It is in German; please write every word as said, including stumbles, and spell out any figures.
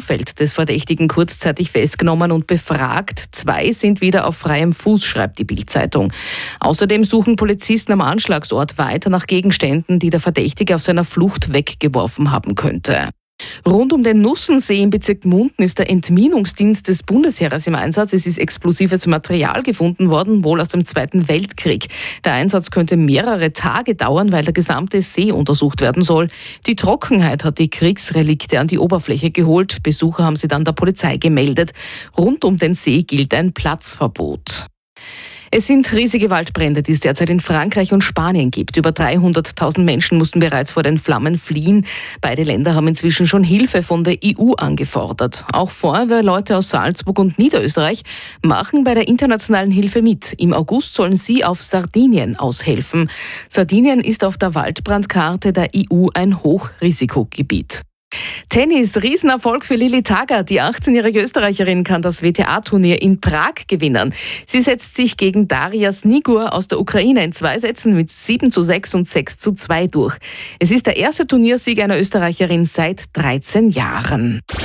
Umfeld des Verdächtigen kurzzeitig festgenommen und befragt. Zwei sind wieder auf freiem Fuß, schreibt die Bild-Zeitung. Außerdem suchen Polizisten am Anschlagsort weiter nach Gegenständen, die der Verdächtige auf seiner Flucht weggeworfen haben könnte. Rund um den Nussensee im Bezirk Munden ist der Entminungsdienst des Bundesheeres im Einsatz. Es ist explosives Material gefunden worden, wohl aus dem Zweiten Weltkrieg. Der Einsatz könnte mehrere Tage dauern, weil der gesamte See untersucht werden soll. Die Trockenheit hat die Kriegsrelikte an die Oberfläche geholt. Besucher haben sie dann der Polizei gemeldet. Rund um den See gilt ein Platzverbot. Es sind riesige Waldbrände, die es derzeit in Frankreich und Spanien gibt. Über dreihunderttausend Menschen mussten bereits vor den Flammen fliehen. Beide Länder haben inzwischen schon Hilfe von der E U angefordert. Auch Feuerwehrleute aus Salzburg und Niederösterreich machen bei der internationalen Hilfe mit. Im August sollen sie auf Sardinien aushelfen. Sardinien ist auf der Waldbrandkarte der E U ein Hochrisikogebiet. Tennis, Riesenerfolg für Lilli Taggart. Die achtzehnjährige Österreicherin kann das W T A-Turnier in Prag gewinnen. Sie setzt sich gegen Daria Snigur aus der Ukraine in zwei Sätzen mit sieben zu sechs und sechs zu zwei durch. Es ist der erste Turniersieg einer Österreicherin seit dreizehn Jahren.